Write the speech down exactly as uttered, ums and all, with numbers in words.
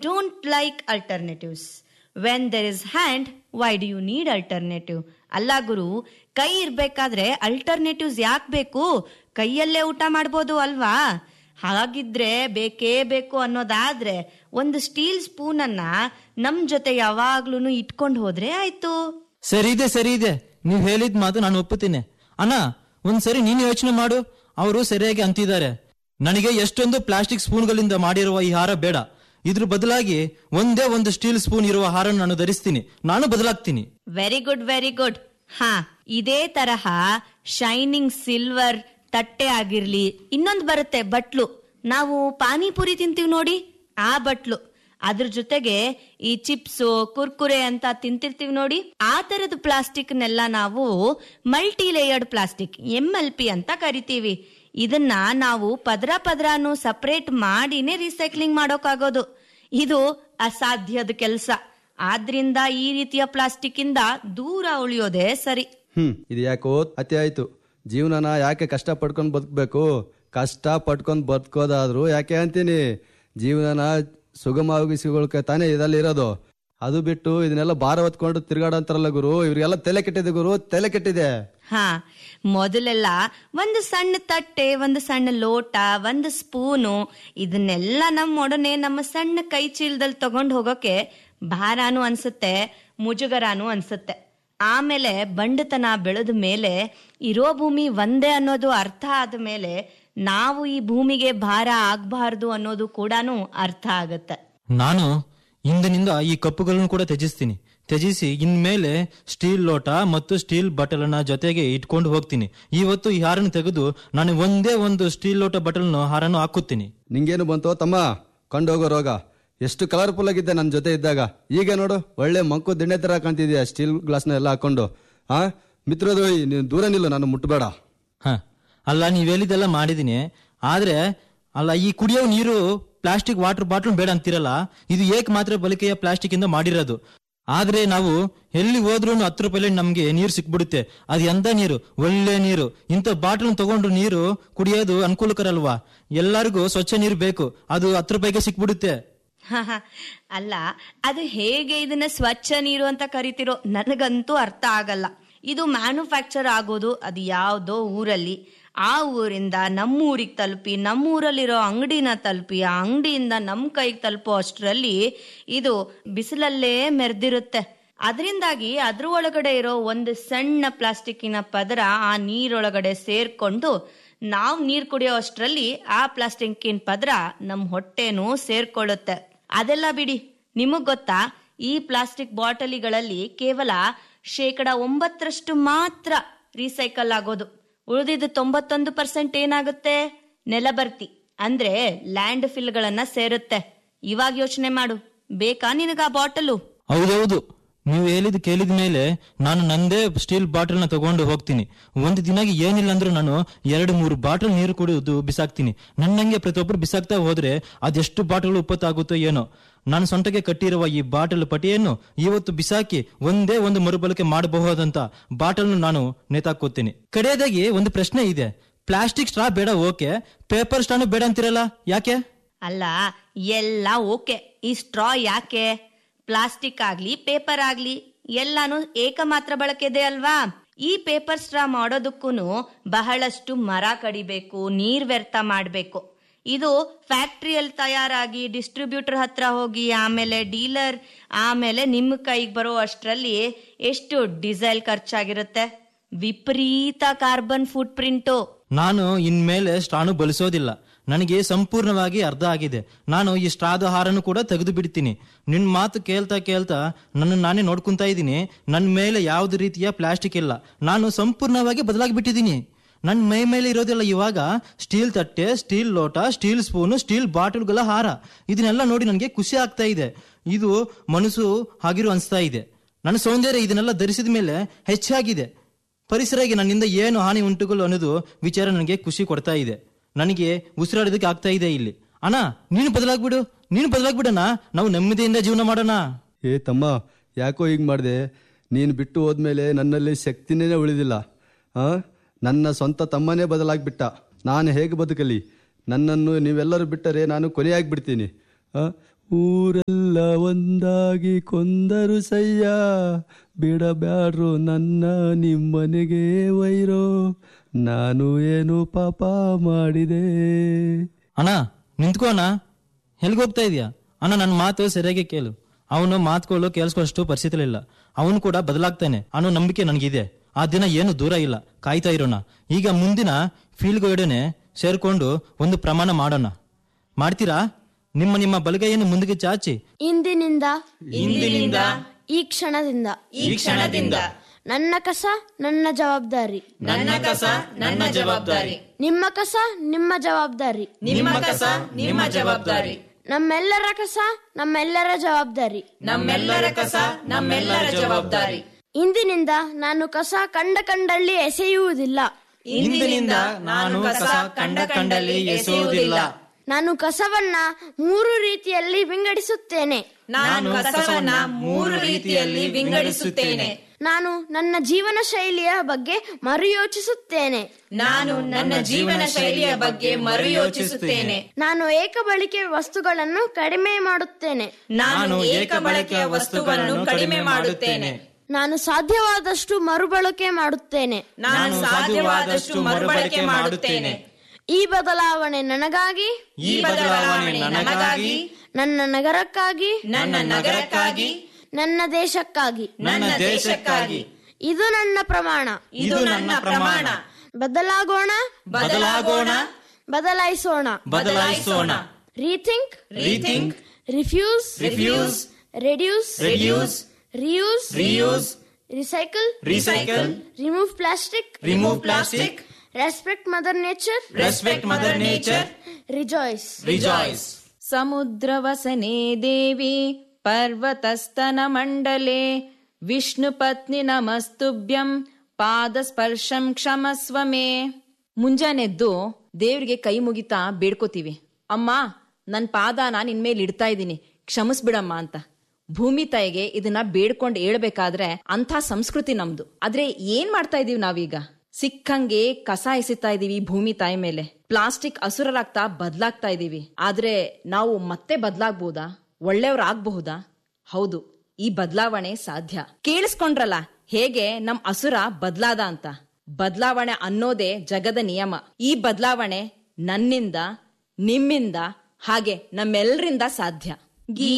don't like alternatives. When there is hand, why do you need alternative? ಅಲ್ಲ ಗುರು, ಕೈ ಇರ್ಬೇಕಾದ್ರೆ alternatives ಯಾಕೆ ಬೇಕು? ಕೈಯಲ್ಲೇ ಊಟ ಮಾಡ್ಬೋದು ಅಲ್ವಾ? ಹಾಗಿದ್ರೆ ಬೇಕೇ ಬೇಕು ಅನ್ನೋದಾದ್ರೆ ಒಂದು ಸ್ಟೀಲ್ ಸ್ಪೂನ್ ಅನ್ನ ನಮ್ ಜೊತೆ ಯಾವಾಗ್ಲೂ ಇಟ್ಕೊಂಡು ಹೋದ್ರೆ ಆಯ್ತು. ಸರಿ ಇದೆ ಸರಿ ಇದೆ, ನೀವ್ ಹೇಳಿದ್ ಮಾತು ನಾನು ಒಪ್ಪುತ್ತೀನಿ. ಅಣ್ಣ, ಒಂದ್ಸರಿ ನೀನು ಯೋಚನೆ ಮಾಡು. ಅವರು ಸರಿಯಾಗಿ ಅಂತಿದ್ದಾರೆ. ನನಗೆ ಎಷ್ಟೊಂದು ಪ್ಲಾಸ್ಟಿಕ್ ಸ್ಪೂನ್ಗಳಿಂದ ಮಾಡಿರುವ ಈ ಹಾರ ಬೇಡ. ಇದ್ರ ಬದಲಾಗಿ ಒಂದೇ ಒಂದು ಸ್ಟೀಲ್ ಸ್ಪೂನ್ ಇರುವ ಹಾರ ನಾನು ಧರಿಸ್ತೀನಿ. ನಾನು ಬದಲಾಗ್ತೀನಿ. Very good very good. ಹಾ, ಇದೇ ತರಹ ಶೈನಿಂಗ್ ಸಿಲ್ವರ್ ತಟ್ಟೆ ಆಗಿರ್ಲಿ, ಇನ್ನೊಂದು ಬರುತ್ತೆ ಬಟ್ಲು, ನಾವು ಪಾನಿಪುರಿ ತಿಂತೀವಿ ನೋಡಿ ಆ ಬಟ್ಲು, ಅದ್ರ ಜೊತೆಗೆ ಈ ಚಿಪ್ಸು ಕುರ್ಕುರೆ ಅಂತ ತಿಂತಿರ್ತೀವಿ ನೋಡಿ, ಆ ತರದ ಪ್ಲಾಸ್ಟಿಕ್ನೆಲ್ಲ ನಾವು multi layered plastic M L P ಅಂತ ಕರಿತೀವಿ. ಇದನ್ನ ನಾವು ಪದ್ರ ಪದ್ರಾನು ಸಪರೇಟ್ ಮಾಡಿನೇ ರೀಸೈಕ್ಲಿಂಗ್ ಮಾಡೋಕ್ಕಾಗೋದು. ಇದು ಅಸಾಧ್ಯದ ಕೆಲಸ. ಆದ್ರಿಂದ ಈ ರೀತಿಯ ಪ್ಲಾಸ್ಟಿಕ್ ಇಂದ ದೂರ ಉಳಿಯೋದೇ ಸರಿ. ಹ್ಮ್ ಇದು ಯಾಕೋ ಅತಿ ಆಯ್ತು. ಜೀವನನ ಯಾಕೆ ಕಷ್ಟ ಪಡ್ಕೊಂಡ್ ಬದುಕಬೇಕು? ಕಷ್ಟ ಪಡ್ಕೊಂಡ್ ಬದುಕೋದಾದ್ರು ಯಾಕೆ ಅಂತೀನಿ, ಜೀವನನ ಸುಗಮವಾಗಿಸಿಕೊಳ್ಳಕ್ಕೆ ತಾನೇ ಇದರಲ್ಲಿ ಇರೋದು. ಅದು ಬಿಟ್ಟು ಇದನ್ನೆಲ್ಲ ಭಾರ ಹೊತ್ಕೊಂಡು ತಿರ್ಗಾಡಂತಾರಲ್ಲ ಗುರು, ಇವ್ರಿಗೆಲ್ಲ ತಲೆ ಕೆಟ್ಟಿದೆ ಗುರು, ತಲೆ ಕೆಟ್ಟಿದೆ. ಹಾ, ಮೊದಲೆಲ್ಲ ಒಂದು ಸಣ್ಣ ತಟ್ಟೆ, ಒಂದು ಸಣ್ಣ ಲೋಟ, ಒಂದು ಸ್ಪೂನು, ಇದನ್ನೆಲ್ಲ ನಮ್ಮೊಡನೆ ನಮ್ಮ ಸಣ್ಣ ಕೈ ಚೀಲದಲ್ಲಿ ತಗೊಂಡು ಹೋಗೋಕೆ ಭಾರಾನು ಅನ್ಸುತ್ತೆ, ಮುಜುಗರಾನು ಅನ್ಸುತ್ತೆ. ಆಮೇಲೆ ಬಂಡತನ ಬೆಳೆದ ಮೇಲೆ ಇರೋ ಭೂಮಿ ಒಂದೇ ಅನ್ನೋದು ಅರ್ಥ ಆದ ಮೇಲೆ ನಾವು ಈ ಭೂಮಿಗೆ ಭಾರ ಆಗ್ಬಾರ್ದು ಅನ್ನೋದು ಕೂಡ ಅರ್ಥ ಆಗತ್ತೆ. ನಾನು ಇಂದಿನಿಂದ ಈ ಕಪ್ಪುಗಳನ್ನು ಕೂಡ ತ್ಯಜಿಸ್ತೀನಿ. ತ್ಯಜಿಸಿ ಇನ್ಮೇಲೆ ಸ್ಟೀಲ್ ಲೋಟ ಮತ್ತು ಸ್ಟೀಲ್ ಬಟಲ್ನ ಜೊತೆಗೆ ಇಟ್ಕೊಂಡು ಹೋಗ್ತೀನಿ. ಇವತ್ತು ಈ ಹಾರನ್ನು ತೆಗೆದು ನಾನು ಒಂದೇ ಒಂದು ಸ್ಟೀಲ್ ಲೋಟ ಬಟಲ್ನ ಹಾರನ್ನು ಹಾಕುತ್ತೀನಿ. ನಿಂಗೇನು ಬಂತೋ ತಮ್ಮ ಕಂಡೋಗೋ ರೋಗ? ಎಷ್ಟು ಕಲರ್ಫುಲ್ ಆಗಿದ್ದೆ ನನ್ನ ಜೊತೆ ಇದ್ದಾಗ. ಈಗ ನೋಡು, ಒಳ್ಳೆ ಮಂಕು ದಿಣ್ಣೆ ತರ ಕಾಣ್ತಿದ್ಯಾ ಸ್ಟೀಲ್ ಗ್ಲಾಸ್ನ ಎಲ್ಲ ಹಾಕೊಂಡು. ಆ ಮಿತ್ರದ್ರೋಹಿ, ನೀನು ದೂರ ನಿಲ್ಲು, ನಾನು ಮುಟ್ಟಬೇಡ. ಹ ಅಲ್ಲ, ನೀವ್ ಹೇಳಿದೆಲ್ಲ ಮಾಡಿದೀನಿ. ಆದ್ರೆ ಅಲ್ಲ, ಈ ಕುಡಿಯೋ ನೀರು ಪ್ಲಾಸ್ಟಿಕ್ ವಾಟರ್ ಬಾಟಲ್ ಬೇಡ ಅಂತಿರಲ್ಲ, ಇದು ಏಕ ಮಾತ್ರ ಬಳಕೆಯ ಪ್ಲಾಸ್ಟಿಕ್ ಇಂದ ಮಾಡಿರೋದು. ಆದ್ರೆ ನಾವು ಎಲ್ಲಿ ಹೋದ್ರೂ ಹತ್ತು ರೂಪಾಯಿ ನಮ್ಗೆ ನೀರು ಸಿಕ್ಬಿಡುತ್ತೆ. ಅದು ಎಂತ ನೀರು? ಒಳ್ಳೆ ನೀರು. ಇಂಥ ಬಾಟಲ್ ತಗೊಂಡು ನೀರು ಕುಡಿಯೋದು ಅನುಕೂಲಕರ ಅಲ್ವಾ? ಎಲ್ಲರಿಗೂ ಸ್ವಚ್ಛ ನೀರು ಬೇಕು, ಅದು ಹತ್ತು ರೂಪಾಯಿಗೆ ಸಿಕ್ಬಿಡುತ್ತೆ. ಅಲ್ಲ, ಅದು ಹೇಗೆ ಇದನ್ನ ಸ್ವಚ್ಛ ನೀರು ಅಂತ ಕರಿತಿರೋ ನನಗಂತೂ ಅರ್ಥ ಆಗಲ್ಲ. ಇದು ಮ್ಯಾನುಫ್ಯಾಕ್ಚರ್ ಆಗೋದು ಅದು ಯಾವ್ದೋ ಊರಲ್ಲಿ, ಆ ಊರಿಂದ ನಮ್ಮೂರಿಗೆ ತಲುಪಿ, ನಮ್ಮೂರಲ್ಲಿರೋ ಅಂಗಡಿನ ತಲುಪಿ, ಆ ಅಂಗಡಿಯಿಂದ ನಮ್ಮ ಕೈಗೆ ತಲುಪೋ ಅಷ್ಟರಲ್ಲಿ ಇದು ಬಿಸಿಲಲ್ಲೇ ಮೆರೆದಿರುತ್ತೆ. ಅದರಿಂದಾಗಿ ಅದ್ರ ಒಳಗಡೆ ಇರೋ ಒಂದು ಸಣ್ಣ ಪ್ಲಾಸ್ಟಿಕ್ಕಿನ ಪದರ ಆ ನೀರೊಳಗಡೆ ಸೇರ್ಕೊಂಡು ನಾವು ನೀರ್ ಕುಡಿಯೋ ಅಷ್ಟರಲ್ಲಿ ಆ ಪ್ಲಾಸ್ಟಿಕ್ಕಿನ ಪದರ ನಮ್ಮ ಹೊಟ್ಟೆನೂ ಸೇರ್ಕೊಳ್ಳುತ್ತೆ. ಅದೆಲ್ಲ ಬಿಡಿ, ನಿಮಗ್ ಗೊತ್ತಾ, ಈ ಪ್ಲಾಸ್ಟಿಕ್ ಬಾಟಲಿಗಳಲ್ಲಿ ಕೇವಲ ಶೇಕಡ ಒಂಬತ್ತರಷ್ಟು ಮಾತ್ರ ರೀಸೈಕಲ್ ಆಗೋದು. ಉಳಿದಿದ್ದು ತೊಂಬತ್ತೊಂದು ಪರ್ಸೆಂಟ್ ಏನಾಗುತ್ತೆ? ನೆಲಬರ್ತಿ ಅಂದ್ರೆ ಲ್ಯಾಂಡ್ ಫಿಲ್ ಗಳನ್ನ ಸೇರುತ್ತೆ. ಇವಾಗ ಯೋಚನೆ ಮಾಡು, ಬೇಕಾ ನಿನಗ ಆ ಬಾಟಲು? ಹೌದೌದು, ನೀವು ಹೇಳಿದ್ ಕೇಳಿದ ಮೇಲೆ ನಾನು ನಂದೇ ಸ್ಟೀಲ್ ಬಾಟಲ್ ನ ತಗೊಂಡು ಹೋಗ್ತೀನಿ. ಒಂದು ದಿನಾಗಿ ಏನಿಲ್ಲ ಅಂದ್ರೂ ನಾನು ಎರಡು ಮೂರು ಬಾಟಲ್ ನೀರು ಕುಡಿಯೋದು ಬಿಸಾಕ್ತೀನಿ. ನನ್ನಂಗೆ ಪ್ರತಿಯೊಬ್ಬರು ಬಿಸಾಕ್ತಾ ಹೋದ್ರೆ ಅದೆಷ್ಟು ಬಾಟಲ್ ಉಪ್ಪತ್ತಾಗುತ್ತೋ ಏನೋ. ನಾನು ಸೊಂಟಕ್ಕೆ ಕಟ್ಟಿರುವ ಈ ಬಾಟಲ್ ಪಟಿಯನ್ನು ಇವತ್ತು ಬಿಸಾಕಿ ಒಂದೇ ಒಂದು ಮರುಬಳಕೆ ಮಾಡಬಹುದಂತ ಬಾಟಲ್ ನಾನು ನೇತಾಕೋತೀನಿ. ಕಡೆಯದಾಗಿ ಒಂದು ಪ್ರಶ್ನೆ ಇದೆ. ಪ್ಲಾಸ್ಟಿಕ್ ಸ್ಟ್ರಾ ಬೇಡ, ಓಕೆ, ಪೇಪರ್ ಸ್ಟ್ರಾನು ಬೇಡ ಅಂತಿರಲ್ಲ, ಯಾಕೆ? ಅಲ್ಲ, ಎಲ್ಲ ಓಕೆ, ಈ ಸ್ಟ್ರಾ ಯಾಕೆ? ಪ್ಲಾಸ್ಟಿಕ್ ಆಗ್ಲಿ ಪೇಪರ್ ಆಗ್ಲಿ ಎಲ್ಲಾನು ಏಕಮಾತ್ರ ಬಳಕೆದೆ ಅಲ್ವಾ? ಈ ಪೇಪರ್ ಸ್ಟ್ರಾ ಮಾಡೋದಕ್ಕೂ ಬಹಳಷ್ಟು ಮರ ಕಡಿಬೇಕು, ನೀರ್ ವ್ಯರ್ಥ ಮಾಡ್ಬೇಕು. ಇದು ಫ್ಯಾಕ್ಟ್ರಿಯಲ್ಲಿ ತಯಾರಾಗಿ ಡಿಸ್ಟ್ರಿಬ್ಯೂಟರ್ ಹತ್ರ ಹೋಗಿ ಆಮೇಲೆ ಡೀಲರ್ ಆಮೇಲೆ ನಿಮ್ಮ ಕೈಗೆ ಬರೋ ಅಷ್ಟರಲ್ಲಿ ಎಷ್ಟು ಡೀಸೆಲ್ ಖರ್ಚಾಗಿರುತ್ತೆ. ವಿಪರೀತ ಕಾರ್ಬನ್ ಫುಟ್ ಪ್ರಿಂಟು. ನಾನು ಇನ್ಮೇಲೆ ಸ್ಟ್ರಾನು ಬಳಸೋದಿಲ್ಲ. ನನಗೆ ಸಂಪೂರ್ಣವಾಗಿ ಅರ್ಧ ಆಗಿದೆ. ನಾನು ಈ ಸ್ಟ್ರಾದ ಹಾರನ್ನು ಕೂಡ ತೆಗೆದು ಬಿಡ್ತೀನಿ. ನಿನ್ ಮಾತು ಕೇಳ್ತಾ ಕೇಳ್ತಾ ನನ್ನ ನಾನೇ ನೋಡ್ಕೊಂತಾ ಇದ್ದೀನಿ. ನನ್ನ ಮೇಲೆ ಯಾವುದೇ ರೀತಿಯ ಪ್ಲಾಸ್ಟಿಕ್ ಇಲ್ಲ. ನಾನು ಸಂಪೂರ್ಣವಾಗಿ ಬದಲಾಗಿ ಬಿಟ್ಟಿದ್ದೀನಿ. ನನ್ನ ಮೈ ಮೇಲೆ ಇರೋದಿಲ್ಲ ಇವಾಗ ಸ್ಟೀಲ್ ತಟ್ಟೆ, ಸ್ಟೀಲ್ ಲೋಟ, ಸ್ಟೀಲ್ ಸ್ಪೂನು, ಸ್ಟೀಲ್ ಬಾಟಲ್ಗಳ ಹಾರ. ಇದನ್ನೆಲ್ಲ ನೋಡಿ ನನಗೆ ಖುಷಿ ಆಗ್ತಾ ಇದೆ. ಇದು ಮನಸ್ಸು ಆಗಿರು ಅನಿಸ್ತಾ ಇದೆ. ನನ್ನ ಸೌಂದರ್ಯ ಇದನ್ನೆಲ್ಲ ಧರಿಸಿದ ಮೇಲೆ ಹೆಚ್ಚಾಗಿದೆ. ಪರಿಸರಕ್ಕೆ ನನ್ನಿಂದ ಏನು ಹಾನಿ ಉಂಟುಗಳು ಅನ್ನೋದು ವಿಚಾರ ನನಗೆ ಖುಷಿ ಕೊಡ್ತಾ ಇದೆ. ನನಗೆ ಉಸಿರಾಡೋದಕ್ಕೆ ಆಗ್ತಾ ಇದೆ ಇಲ್ಲಿ. ಅಣ್ಣ, ನೀನು ಬದಲಾಗ್ಬಿಡು, ನೀನು ಬದಲಾಗ್ಬಿಡಣ, ನಾವು ನೆಮ್ಮದಿಯಿಂದ ಜೀವನ ಮಾಡೋಣ. ಏ ತಮ್ಮ, ಯಾಕೋ ಹೀಗೆ ಮಾಡಿದೆ? ನೀನು ಬಿಟ್ಟು ಹೋದ್ಮೇಲೆ ನನ್ನಲ್ಲಿ ಶಕ್ತಿನೇ ಉಳಿದಿಲ್ಲ. ಆ ನನ್ನ ಸ್ವಂತ ತಮ್ಮನೇ ಬದಲಾಗ್ಬಿಟ್ಟ. ನಾನು ಹೇಗೆ ಬದುಕಲಿ? ನನ್ನನ್ನು ನೀವೆಲ್ಲರೂ ಬಿಟ್ಟರೆ ನಾನು ಕೊನೆಯಾಗಿಬಿಡ್ತೀನಿ. ಊರೆಲ್ಲ ಒಂದಾಗಿ ಕೊಂದರು ಸಯ್ಯ, ಬಿಡಬ್ಯಾಡ್ರು ನನ್ನ ನಿಮ್ಮನೆಗೆ ವೈರೋ, ನಾನು ಏನು ಪಾಪ ಮಾಡಿದೆ. ಅಣ್ಣ ನಿಂತ್ಕೋ ಅಣ್ಣ, ಎಲ್ಗೋಗ್ತಾ ಇದೀಯಾ ಅಣ್ಣ? ನನ್ನ ಮಾತು ಸರಿಯಾಗಿ ಕೇಳು. ಅವನು ಮಾತುಗಳು ಕೇಳಿಸ್ಕೊಳ್ಳೋಷ್ಟು ಪರಿಸ್ಥಿತಿ ಇಲ್ಲ. ಅವನು ಕೂಡ ಬದಲಾಗ್ತಾನೆ ಅನ್ನೋ ನಂಬಿಕೆ ನನಗಿದೆ. ಆ ದಿನ ಏನು ದೂರ ಇಲ್ಲ, ಕಾಯ್ತಾ ಇರೋಣ. ಈಗ ಮುಂದಿನ ಫೀಲ್ಡ್ಗೊಡನೆ ಸೇರ್ಕೊಂಡು ಒಂದು ಪ್ರಮಾಣ ಮಾಡೋಣ. ಮಾಡ್ತೀರಾ? ನಿಮ್ಮ ನಿಮ್ಮ ಬಲಗೈಯನ್ನು ಮುಂದಕ್ಕೆ ಚಾಚಿ. ಇಂದಿನಿಂದ ಇಂದಿನಿಂದ ಈ ಕ್ಷಣದಿಂದ ಈ ಕ್ಷಣದಿಂದ ನನ್ನ ಕಸ ನನ್ನ ಜವಾಬ್ದಾರಿ, ನನ್ನ ಕಸ ನನ್ನ ಜವಾಬ್ದಾರಿ, ನಿಮ್ಮ ಕಸ ನಿಮ್ಮ ಜವಾಬ್ದಾರಿ, ನಿಮ್ಮ ಕಸ ನಿಮ್ಮ ಜವಾಬ್ದಾರಿ, ನಮ್ಮೆಲ್ಲರ ಕಸ ನಮ್ಮೆಲ್ಲರ ಜವಾಬ್ದಾರಿ, ನಮ್ಮೆಲ್ಲರ ಕಸ ನಮ್ಮೆಲ್ಲರ ಜವಾಬ್ದಾರಿ. ಇಂದಿನಿಂದ ನಾನು ಕಸ ಕಂಡ ಕಂಡಲ್ಲಿ ಎಸೆಯುವುದಿಲ್ಲ. ಇಂದಿನಿಂದ ನಾನು ಕಸ ಕಂಡ ಕಂಡಲ್ಲಿ ಎಸೆಯುವುದಿಲ್ಲ. ನಾನು ಕಸವನ್ನ ಮೂರು ರೀತಿಯಲ್ಲಿ ವಿಂಗಡಿಸುತ್ತೇನೆ. ನಾನು ಕಸವನ್ನ ಮೂರು ರೀತಿಯಲ್ಲಿ ವಿಂಗಡಿಸುತ್ತೇನೆ. ನಾನು ನನ್ನ ಜೀವನ ಶೈಲಿಯ ಬಗ್ಗೆ ಮರುಯೋಚಿಸುತ್ತೇನೆ. ನಾನು ನನ್ನ ಜೀವನ ಶೈಲಿಯ ಬಗ್ಗೆ ಮರುಯೋಚಿಸುತ್ತೇನೆ. ನಾನು ಏಕ ಬಳಕೆ ವಸ್ತುಗಳನ್ನು ಕಡಿಮೆ ಮಾಡುತ್ತೇನೆ. ನಾನು ಏಕ ಬಳಕೆಯ ವಸ್ತುಗಳನ್ನು ಕಡಿಮೆ ಮಾಡುತ್ತೇನೆ. ನಾನು ಸಾಧ್ಯವಾದಷ್ಟು ಮರುಬಳಕೆ ಮಾಡುತ್ತೇನೆ. ನಾನು ಸಾಧ್ಯವಾದಷ್ಟು ಮರುಬಳಕೆ ಮಾಡುತ್ತೇನೆ. ಈ ಬದಲಾವಣೆ ನನಗಾಗಿ, ಈ ಬದಲಾವಣೆ ನನಗಾಗಿ, ನನ್ನ ನಗರಕ್ಕಾಗಿ, ನನ್ನ ನಗರಕ್ಕಾಗಿ, ನನ್ನ ದೇಶಕ್ಕಾಗಿ, ನನ್ನ ದೇಶಕ್ಕಾಗಿ. ಇದು ನನ್ನ ಪ್ರಮಾಣ, ಇದು ನನ್ನ ಪ್ರಮಾಣ. ಬದಲಾಗೋಣ, ಬದಲಾಗೋಣ, ಬದಲಾಯಿಸೋಣ, ಬದಲಾಯಿಸೋಣ. Rethink, rethink, refuse, refuse, reduce, reduce, reuse, reuse, recycle, recycle, remove plastic, remove plastic, respect mother nature, respect mother nature, rejoice, rejoice. ಸಮುದ್ರವಸನೆ ದೇವಿ ಪರ್ವತಸ್ತನ ಮಂಡಲೆ ವಿಷ್ಣು ಪತ್ನಿ ನಮಸ್ತುಭ್ಯಂ ಪಾದ ಸ್ಪರ್ಶಂ ಕ್ಷಮಸ್ವ ಮೇ. ಮುಂಜಾನೆದ್ದು ದೇವ್ರಿಗೆ ಕೈ ಮುಗಿತಾ ಬೇಡ್ಕೋತೀವಿ, ಅಮ್ಮ ನನ್ ಪಾದನ ನಿನ್ ಮೇಲೆ ಇಡ್ತಾ ಇದ್ದೀನಿ, ಕ್ಷಮಿಸ್ಬಿಡಮ್ಮ ಅಂತ. ಭೂಮಿ ತಾಯಿಗೆ ಇದನ್ನ ಬೇಡ್ಕೊಂಡು ಹೇಳ್ಬೇಕಾದ್ರೆ ಅಂಥ ಸಂಸ್ಕೃತಿ ನಮ್ದು. ಆದ್ರೆ ಏನ್ ಮಾಡ್ತಾ ಇದೀವಿ ನಾವೀಗ? ಸಿಕ್ಕಂಗೆ ಕಸ ಎಸಿತಾ ಇದೀವಿ ಭೂಮಿ ತಾಯಿ ಮೇಲೆ. ಪ್ಲಾಸ್ಟಿಕ್ ಹಸುರರಾಗ್ತಾ ಬದ್ಲಾಗ್ತಾ ಇದೀವಿ. ಆದ್ರೆ ನಾವು ಮತ್ತೆ ಬದ್ಲಾಗ್ಬೋದಾ? ಒಳ್ಳೆಯವ್ರಾಗಬಹುದಾ? ಹೌದು, ಈ ಬದಲಾವಣೆ ಸಾಧ್ಯ. ಕೇಳಿಸ್ಕೊಂಡ್ರಲ್ಲ ಹೇಗೆ ನಮ್ ಹಸುರ ಬದ್ಲಾದ ಅಂತ. ಬದಲಾವಣೆ ಅನ್ನೋದೇ ಜಗದ ನಿಯಮ. ಈ ಬದಲಾವಣೆ ನನ್ನಿಂದ, ನಿಮ್ಮಿಂದ, ಹಾಗೆ ನಮ್ಮೆಲ್ಲರಿಂದ ಸಾಧ್ಯ.